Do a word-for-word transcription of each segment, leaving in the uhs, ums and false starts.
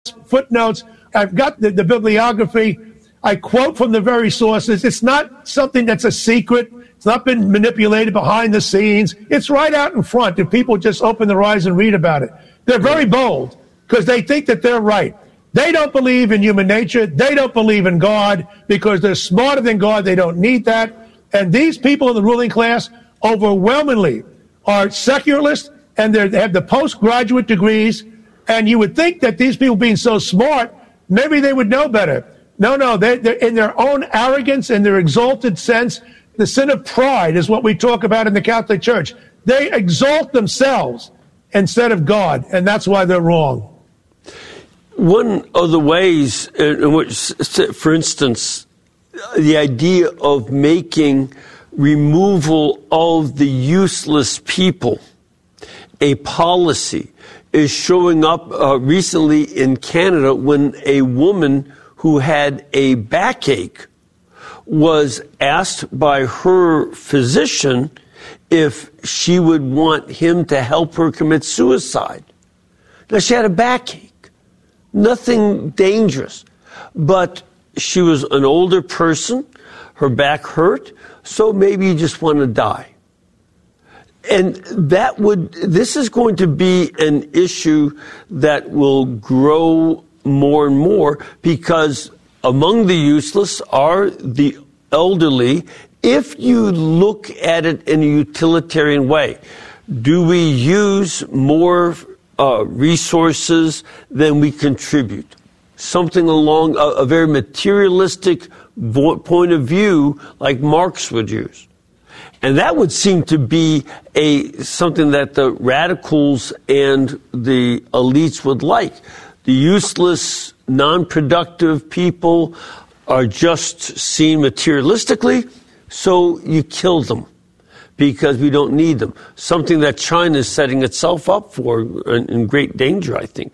footnotes. I've got the, the bibliography. I quote from the very sources. It's not something that's a secret. It's not been manipulated behind the scenes. It's right out in front if people just open their eyes and read about it. They're very bold because they think that they're right. They don't believe in human nature. They don't believe in God because they're smarter than God. They don't need that. And these people in the ruling class overwhelmingly are secularists, and they have the postgraduate degrees. And you would think that these people being so smart, maybe they would know better. No, no, they, they're in their own arrogance and their exalted sense. The sin of pride is what we talk about in the Catholic Church. They exalt themselves instead of God, and that's why they're wrong. One of the ways in which, for instance, the idea of making removal of the useless people a policy is showing up uh, recently in Canada when a woman who had a backache was asked by her physician if she would want him to help her commit suicide. Now, she had a backache. Nothing dangerous, but she was an older person, her back hurt, so maybe you just want to die. And that would, this is going to be an issue that will grow more and more because among the useless are the elderly. If you look at it in a utilitarian way, do we use more Uh, resources than we contribute? Something along a, a very materialistic vo- point of view like Marx would use. And that would seem to be a something that the radicals and the elites would like. The useless, non-productive people are just seen materialistically, so you kill them because we don't need them. Something that China is setting itself up for in, in great danger, I think.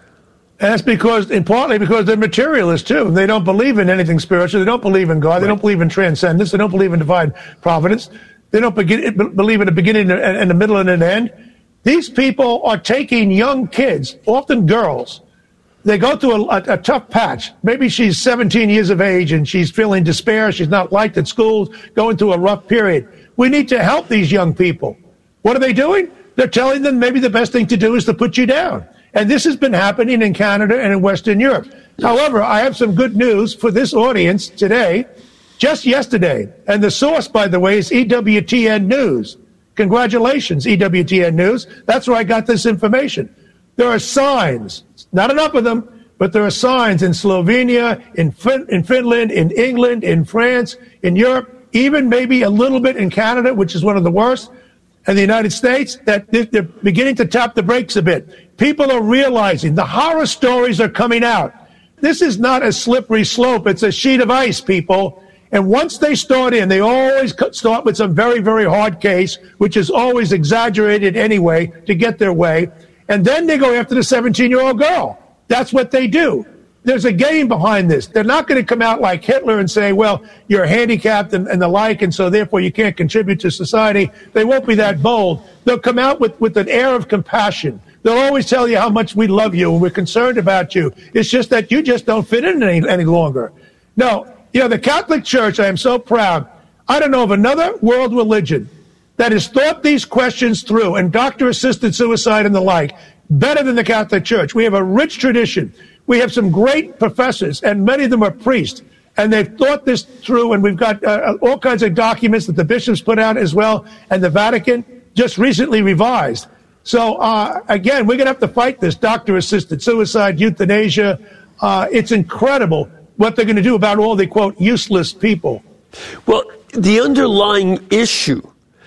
And that's because, and partly because they're materialists, too. They don't believe in anything spiritual. They don't believe in God. Right. They don't believe in transcendence. They don't believe in divine providence. They don't begin, believe in a beginning and a middle and an end. These people are taking young kids, often girls. They go through a, a, a tough patch. Maybe she's seventeen years of age and she's feeling despair. She's not liked at school, going through a rough period. We need to help these young people. What are they doing? They're telling them maybe the best thing to do is to put you down. And this has been happening in Canada and in Western Europe. However, I have some good news for this audience today, just yesterday. And the source, by the way, is E W T N News. Congratulations, E W T N News. That's where I got this information. There are signs, not enough of them, but there are signs in Slovenia, in, fin- in Finland, in England, in France, in Europe, even maybe a little bit in Canada, which is one of the worst, and the United States, that they're beginning to tap the brakes a bit. People are realizing the horror stories are coming out. This is not a slippery slope. It's a sheet of ice, people. And once they start in, they always start with some very, very hard case, which is always exaggerated anyway to get their way. And then they go after the seventeen-year-old girl. That's what they do. There's a game behind this. They're not going to come out like Hitler and say, well, you're handicapped and, and the like, and so therefore you can't contribute to society. They won't be that bold. They'll come out with, with an air of compassion. They'll always tell you how much we love you and we're concerned about you. It's just that you just don't fit in any, any longer. No, you know, the Catholic Church, I am so proud. I don't know of another world religion that has thought these questions through, and doctor-assisted suicide and the like, better than the Catholic Church. We have a rich tradition. We have some great professors, and many of them are priests, and they've thought this through, and we've got uh, all kinds of documents that the bishops put out as well, and the Vatican just recently revised. So, uh, again, we're going to have to fight this doctor-assisted suicide, euthanasia. Uh, it's incredible what they're going to do about all the, quote, useless people. Well, the underlying issue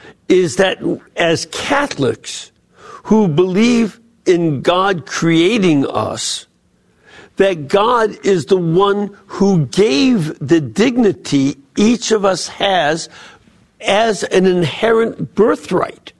is that as Catholics who believe in God creating us, that God is the one who gave the dignity each of us has as an inherent birthright.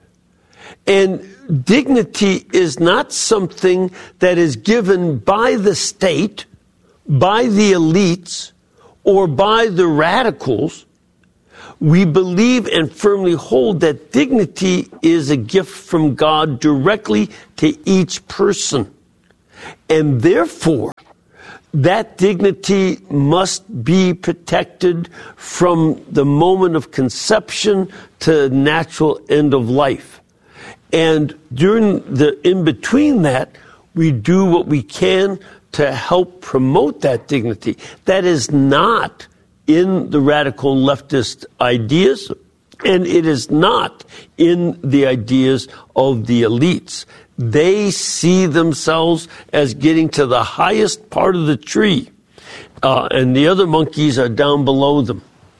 And dignity is not something that is given by the state, by the elites, or by the radicals. We believe and firmly hold that dignity is a gift from God directly to each person. And therefore, that dignity must be protected from the moment of conception to natural end of life. And during the in-between that, we do what we can to help promote that dignity. That is not in the radical leftist ideas, and it is not in the ideas of the elites. They see themselves as getting to the highest part of the tree, uh, and the other monkeys are down below them.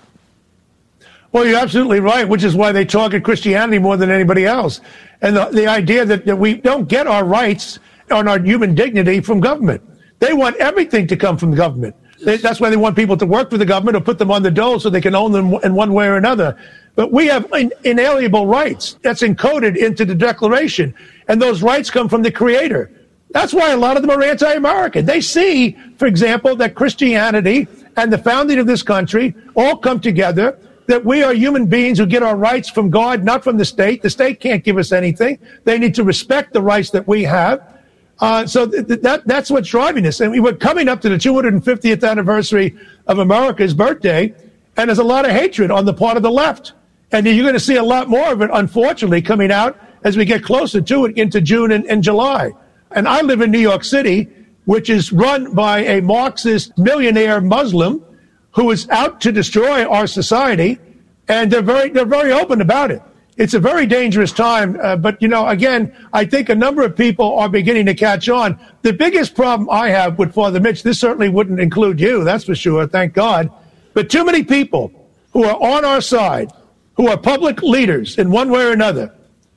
Well, you're absolutely right, which is why they target Christianity more than anybody else. And the, the idea that, that we don't get our rights on our human dignity from government. They want everything to come from the government. They, that's why they want people to work for the government or put them on the dole so they can own them in one way or another. But we have in, inalienable rights. That's encoded into the Declaration. And those rights come from the Creator. That's why a lot of them are anti-American. They see, for example, that Christianity and the founding of this country all come together, that we are human beings who get our rights from God, not from the state. The state can't give us anything. They need to respect the rights that we have. Uh, so th- th- that that's what's driving this. And we were coming up to the two hundred fiftieth anniversary of America's birthday, and there's a lot of hatred on the part of the left. And you're going to see a lot more of it, unfortunately, coming out as we get closer to it into June and, and July. And I live in New York City, which is run by a Marxist millionaire Muslim who is out to destroy our society, and they're very they're very open about it. It's a very dangerous time, uh, but, you know, again, I think a number of people are beginning to catch on. The biggest problem I have with Father Mitch, this certainly wouldn't include you, that's for sure, thank God, but too many people who are on our side, who are public leaders in one way or another,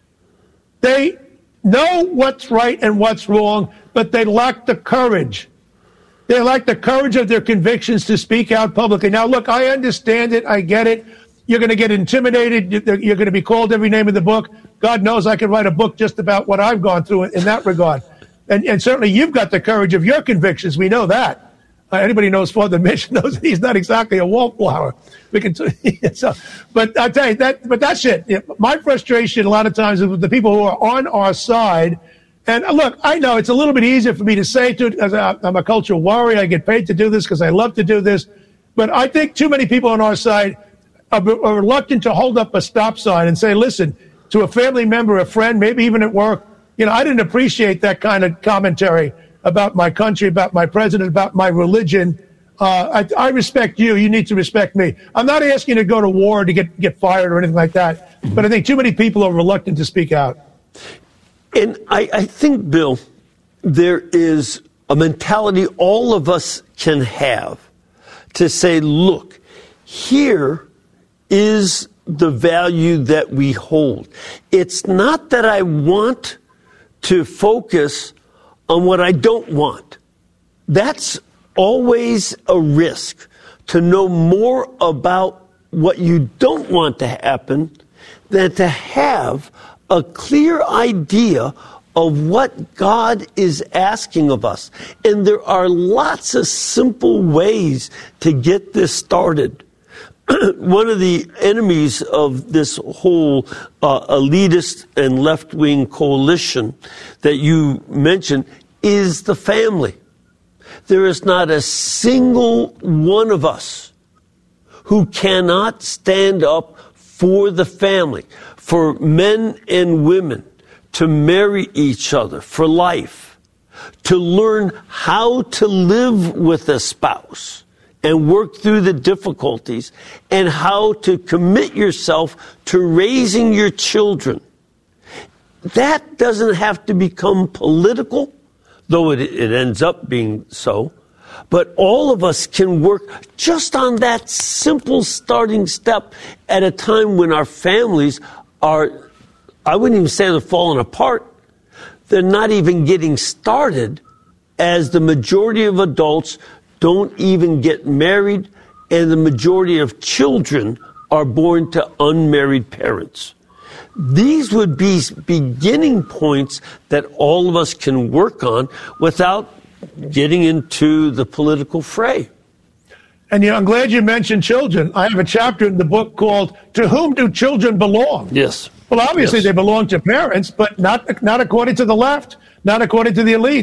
they know what's right and what's wrong, but they lack the courage. They lack the courage of their convictions to speak out publicly. Now, look, I understand it. I get it. You're going to get intimidated. You're going to be called every name in the book. God knows I could write a book just about what I've gone through in that regard. And, and certainly you've got the courage of your convictions. We know that. Uh, anybody knows Father Mitch knows that he's not exactly a wallflower. We can, so, but I tell you that. But that's it. My frustration a lot of times is with the people who are on our side. And look, I know it's a little bit easier for me to say to it because I'm a cultural warrior. I get paid to do this because I love to do this. But I think too many people on our side are, are reluctant to hold up a stop sign and say, listen, to a family member, a friend, maybe even at work, you know, I didn't appreciate that kind of commentary about my country, about my president, about my religion. Uh, I, I respect you. You need to respect me. I'm not asking you to go to war to get, get fired or anything like that. But I think too many people are reluctant to speak out. And I, I think, Bill, there is a mentality all of us can have to say, look, here is the value that we hold. It's not that I want to focus on what I don't want. That's always a risk, to know more about what you don't want to happen than to have a clear idea of what God is asking of us. And there are lots of simple ways to get this started. One of the enemies of this whole uh, elitist and left-wing coalition that you mentioned is the family. There is not a single one of us who cannot stand up for the family, for men and women to marry each other for life, to learn how to live with a spouse and work through the difficulties, and how to commit yourself to raising your children. That doesn't have to become political, though it, it ends up being so. But all of us can work just on that simple starting step at a time when our families are, I wouldn't even say they're falling apart. They're not even getting started, as the majority of adults don't even get married, and the majority of children are born to unmarried parents. These would be beginning points that all of us can work on without getting into the political fray. And you know, I'm glad you mentioned children. I have a chapter in the book called "To Whom Do Children Belong?" Yes. Well, obviously yes. they belong to parents, but not not according to the left, not according to the elites.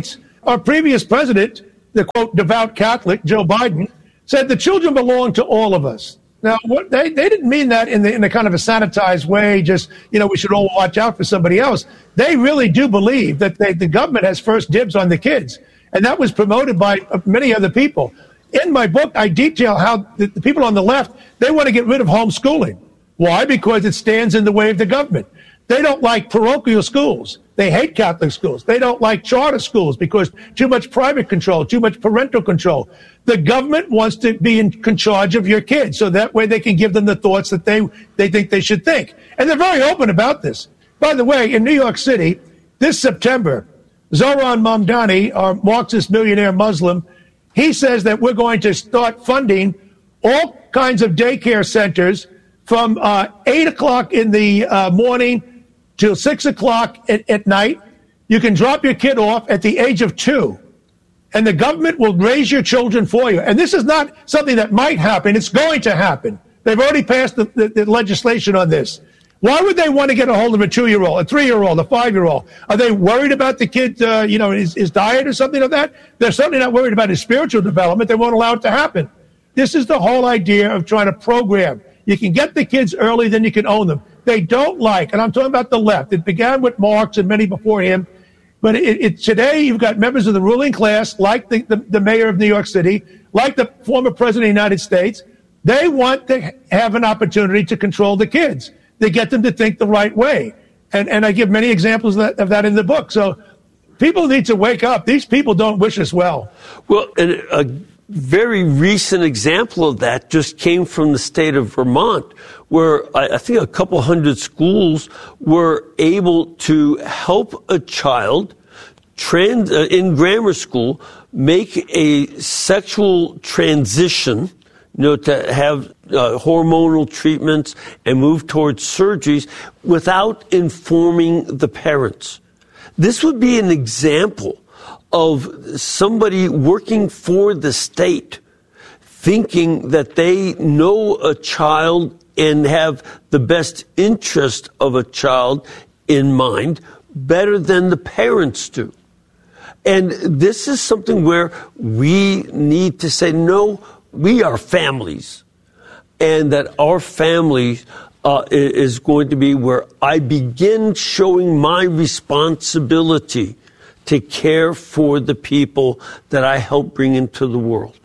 our previous president, the quote devout Catholic, Joe Biden, said the children belong to all of us. Now, what they, they didn't mean that in the in a kind of a sanitized way, just, you know, we should all watch out for somebody else. They really do believe that they, the government has first dibs on the kids. And that was promoted by many other people. In my book, I detail how the, the people on the left, they want to get rid of homeschooling. Why? Because it stands in the way of the government. They don't like parochial schools. They hate Catholic schools. They don't like charter schools because too much private control, too much parental control. The government wants to be in charge of your kids, so that way they can give them the thoughts that they, they think they should think. And they're very open about this. By the way, in New York City, this September, Zohran Mamdani, our Marxist millionaire Muslim, he says that we're going to start funding all kinds of daycare centers from uh, eight o'clock in the uh, morning till six o'clock at, at night. You can drop your kid off at the age of two, and the government will raise your children for you. And this is not something that might happen. It's going to happen. They've already passed the, the, the legislation on this. Why would they want to get a hold of a two-year-old, a three-year-old, a five-year-old? Are they worried about the kid, uh, you know, his, his diet or something like that? They're certainly not worried about his spiritual development. They won't allow it to happen. This is the whole idea of trying to program. You can get the kids early, then you can own them. They don't like, and I'm talking about the left. It began with Marx and many before him. But it, it, today you've got members of the ruling class, like the, the, the mayor of New York City, like the former president of the United States. They want to have an opportunity to control the kids. They get them to think the right way. And, and I give many examples of that, of that in the book. So people need to wake up. These people don't wish us well. Well, and a very recent example of that just came from the state of Vermont, where I, I think a couple hundred schools were able to help a child trans, uh, in grammar school make a sexual transition, you know, to have uh, hormonal treatments and move towards surgeries without informing the parents. This would be an example of somebody working for the state, thinking that they know a child and have the best interest of a child in mind better than the parents do. And this is something where we need to say, no, we are families, and that our family uh, is going to be where I begin showing my responsibility to care for the people that I help bring into the world.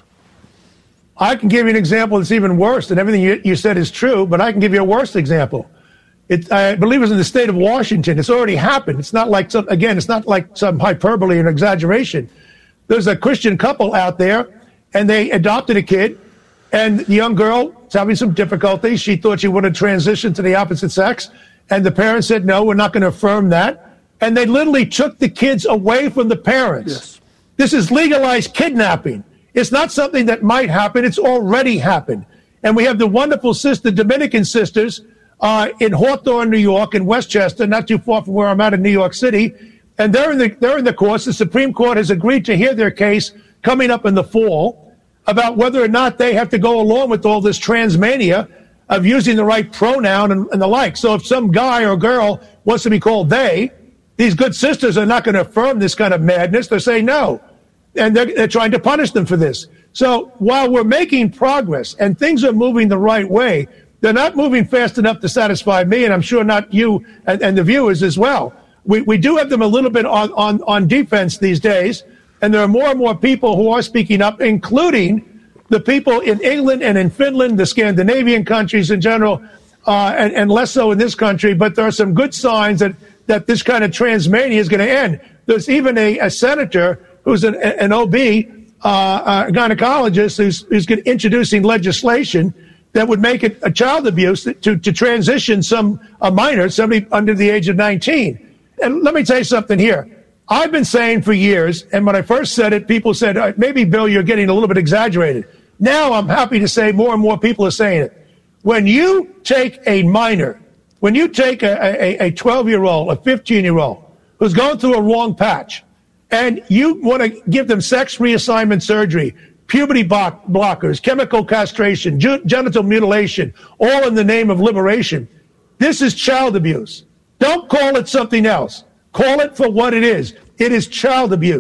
I can give you an example that's even worse, and everything you, you said is true, but I can give you a worse example. It, I believe it was in the state of Washington. It's already happened. It's not like some, again, it's not like some hyperbole and exaggeration. There's a Christian couple out there, and they adopted a kid, and the young girl was having some difficulties. She thought she wanted to transition to the opposite sex, and the parents said, no, we're not going to affirm that. And they literally took the kids away from the parents. Yes. This is legalized kidnapping. It's not something that might happen. It's already happened. And we have the wonderful sister, Dominican sisters, uh, in Hawthorne, New York, in Westchester, not too far from where I'm at in New York City. And they're in the, they're in the course. The Supreme Court has agreed to hear their case coming up in the fall about whether or not they have to go along with all this transmania of using the right pronoun and, and the like. So if some guy or girl wants to be called they, these good sisters are not going to affirm this kind of madness. They're saying no. And they're, they're trying to punish them for this. So while we're making progress and things are moving the right way, they're not moving fast enough to satisfy me, and I'm sure not you and, and the viewers as well. We, we do have them a little bit on, on, on defense these days, and there are more and more people who are speaking up, including the people in England and in Finland, the Scandinavian countries in general, uh, and, and less so in this country. But there are some good signs that, that this kind of transmania is going to end. There's even a, a senator who's an, an O B, uh, a gynecologist, who's, who's introducing legislation that would make it a child abuse to, to transition some a minor, somebody under the age of nineteen. And let me tell you something here. I've been saying for years, and when I first said it, people said, maybe, Bill, you're getting a little bit exaggerated. Now I'm happy to say more and more people are saying it. When you take a minor, when you take a twelve-year-old, a fifteen-year-old who's going through a wrong patch, and you want to give them sex reassignment surgery, puberty block- blockers, chemical castration, ge- genital mutilation, all in the name of liberation, this is child abuse. Don't call it something else. Call it for what it is. It is child abuse.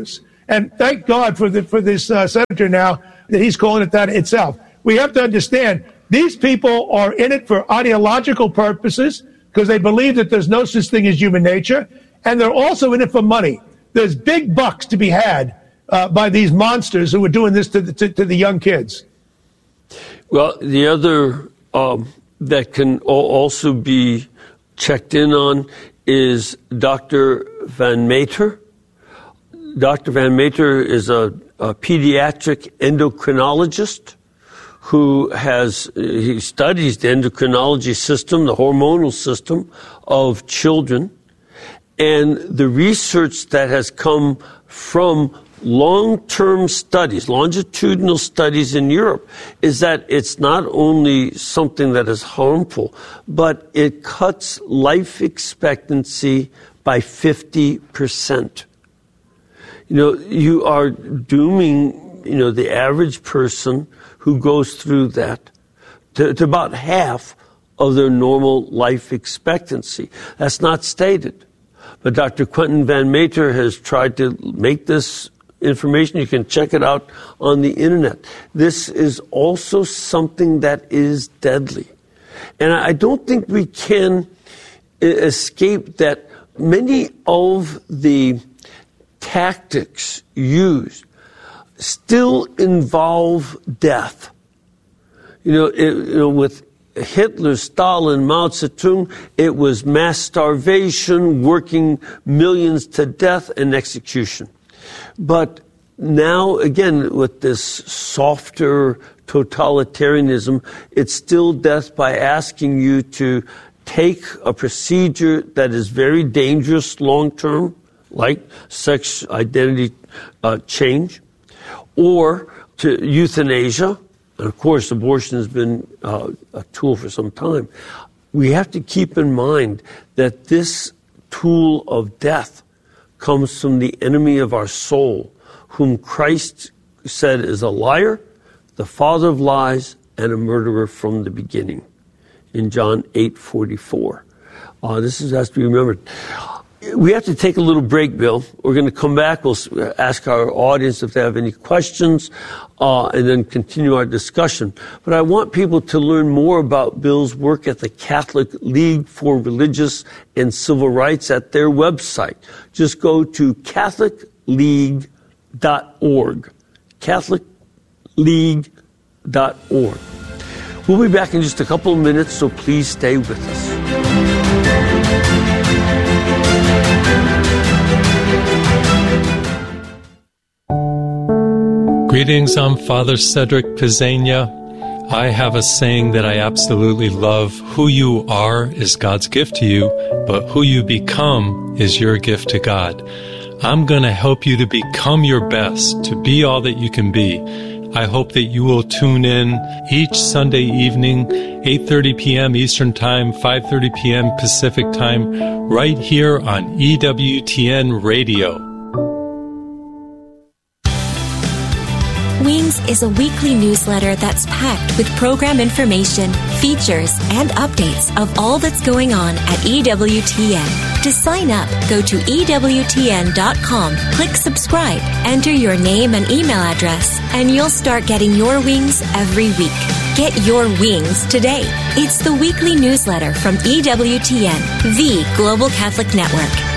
And thank God for the, for this uh, senator now that he's calling it that itself. We have to understand these people are in it for ideological purposes because they believe that there's no such thing as human nature. And they're also in it for money. There's big bucks to be had uh, by these monsters who are doing this to the, to, to the young kids. Well, the other um, that can also be checked in on is Doctor Van Meter. Doctor Van Meter is a, a pediatric endocrinologist who has, he studies the endocrinology system, the hormonal system of children. And the research that has come from long-term studies, longitudinal studies in Europe, is that it's not only something that is harmful, but it cuts life expectancy by fifty percent. You know, you are dooming, you know, the average person who goes through that to, to about half of their normal life expectancy. That's not stated. But Doctor Quentin Van Meter has tried to make this information. You can check it out on the internet. This is also something that is deadly. And I don't think we can escape that many of the tactics used still involve death. You know, it, you know, with Hitler, Stalin, Mao Zedong, it was mass starvation, working millions to death, and execution. But now, again, with this softer totalitarianism, it's still death by asking you to take a procedure that is very dangerous long-term, like sex identity uh, change, or to euthanasia. And of course, abortion has been uh, a tool for some time. We have to keep in mind that this tool of death comes from the enemy of our soul, whom Christ said is a liar, the father of lies, and a murderer from the beginning, in John eight forty-four. Uh, this is, has to be remembered. We have to take a little break, Bill. We're going to come back. We'll ask our audience if they have any questions, uh, and then continue our discussion. But I want people to learn more about Bill's work at the Catholic League for Religious and Civil Rights at their website. Just go to catholic league dot org. catholic league dot org. We'll be back in just a couple of minutes, so please stay with us. Greetings, I'm Father Cedric Pizzania. I have a saying that I absolutely love. Who you are is God's gift to you, but who you become is your gift to God. I'm going to help you to become your best, to be all that you can be. I hope that you will tune in each Sunday evening, eight thirty p.m. Eastern Time, five thirty p.m. Pacific Time, right here on E W T N Radio. Wings is a weekly newsletter that's packed with program information, features, and updates of all that's going on at E W T N. To sign up, go to E W T N dot com, click subscribe, enter your name and email address, and you'll start getting your wings every week. Get your wings today. It's the weekly newsletter from E W T N, the Global Catholic Network.